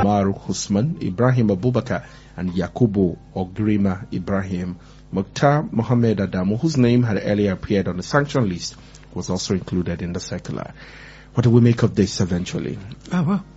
Maruk Usman, Ibrahim Abubakar, and Yakubu Ogrima Ibrahim. Mukhtar Mohammed Adamu, whose name had earlier appeared on the sanction list, was also included in the circular. What do we make of this eventually? Well,